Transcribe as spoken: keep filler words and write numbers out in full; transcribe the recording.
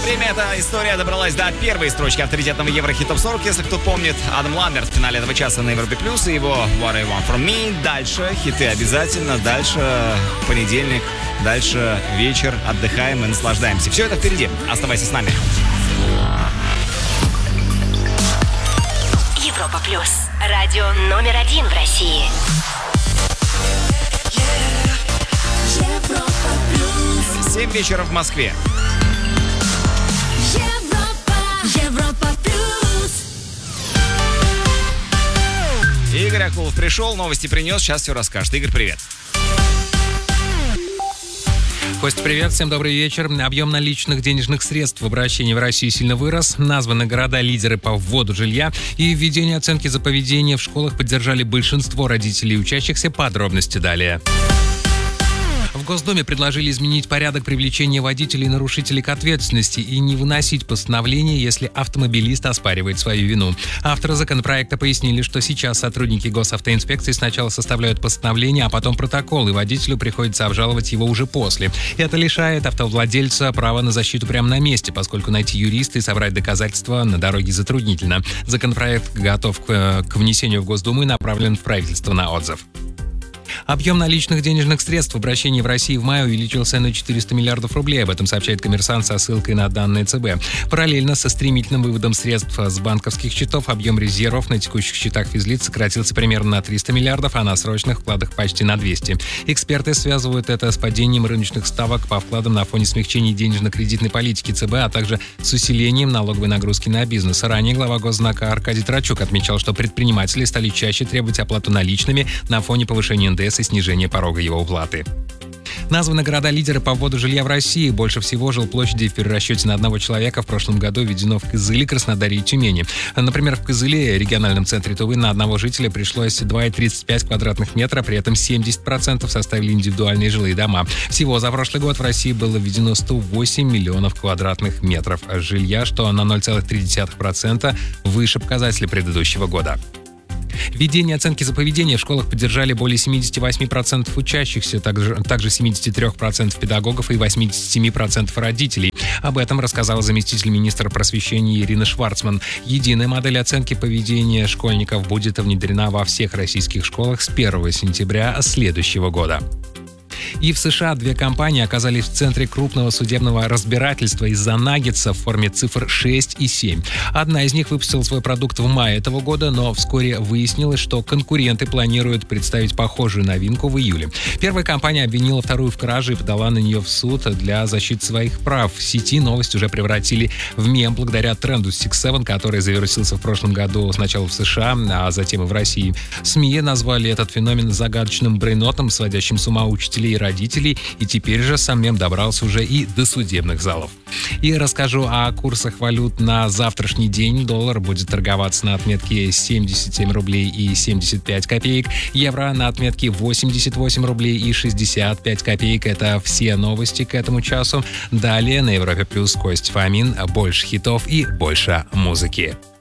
время эта история добралась до первой строчки авторитетного Еврохит Топ сорок. Если кто помнит, Адам Ламберт в финале этого часа на Европе Плюс и его What I Want From Me. Дальше хиты обязательно, дальше понедельник, дальше вечер, отдыхаем и наслаждаемся. Все это впереди. Оставайся с нами. Европа Плюс. Радио номер один в России. Европа Плюс. семь вечера в Москве. Европа. Европа Плюс. Игорь Акулов пришел, новости принес, сейчас все расскажет. Игорь, привет. Костя, привет, всем добрый вечер. Объем наличных денежных средств в обращении в России сильно вырос. Названы города-лидеры по вводу жилья. И введение оценки за поведение в школах поддержали большинство родителей и учащихся. Подробности далее. В Госдуме предложили изменить порядок привлечения водителей и нарушителей к ответственности и не выносить постановление, если автомобилист оспаривает свою вину. Авторы законопроекта пояснили, что сейчас сотрудники госавтоинспекции сначала составляют постановление, а потом протокол, и водителю приходится обжаловать его уже после. Это лишает автовладельца права на защиту прямо на месте, поскольку найти юриста и собрать доказательства на дороге затруднительно. Законопроект готов к, к внесению в Госдуму и направлен в правительство на отзыв. Объем наличных денежных средств в обращении в России в мае увеличился на четыреста миллиардов рублей. Об этом сообщает «Коммерсант» со ссылкой на данные ЦБ. Параллельно со стремительным выводом средств с банковских счетов объем резервов на текущих счетах физлиц сократился примерно на триста миллиардов, а на срочных вкладах почти на двести. Эксперты связывают это с падением рыночных ставок по вкладам на фоне смягчения денежно-кредитной политики ЦБ, а также с усилением налоговой нагрузки на бизнес. Ранее глава Госзнака Аркадий Трачук отмечал, что предприниматели стали чаще требовать оплату наличными на фоне повышения эн дэ эс и снижение порога его уплаты. Названы города-лидеры по вводу жилья в России. Больше всего жилплощади в перерасчете на одного человека в прошлом году введено в Кызыле, Краснодаре и Тюмени. Например, в Кызыле, региональном центре Тувы, на одного жителя пришлось два целых тридцать пять квадратных метра, при этом семьдесят процентов составили индивидуальные жилые дома. Всего за прошлый год в России было введено сто восемь миллионов квадратных метров жилья, что на ноль целых три десятых процента выше показателя предыдущего года. Введение оценки за поведение в школах поддержали более семьдесят восемь процентов учащихся, также, также семьдесят три процента педагогов и восемьдесят семь процентов родителей. Об этом рассказала заместитель министра просвещения Ирина Шварцман. Единая модель оценки поведения школьников будет внедрена во всех российских школах с первого сентября следующего года. И в США две компании оказались в центре крупного судебного разбирательства из-за наггетса в форме цифр шесть и семь. Одна из них выпустила свой продукт в мае этого года, но вскоре выяснилось, что конкуренты планируют представить похожую новинку в июле. Первая компания обвинила вторую в краже и подала на нее в суд для защиты своих прав. В сети новость уже превратили в мем благодаря тренду сикс севен, который завирусился в прошлом году сначала в США, а затем и в России. СМИ назвали этот феномен загадочным брейнотом, сводящим с ума учителей и родителей, и теперь же сам мем добрался уже и до судебных залов. И расскажу о курсах валют на завтрашний день. Доллар будет торговаться на отметке семьдесят семь рублей и семьдесят пять копеек, евро на отметке восемьдесят восемь рублей и шестьдесят пять копеек. Это все новости к этому часу. Далее на Европе Плюс Кость Фомин. Больше хитов и больше музыки.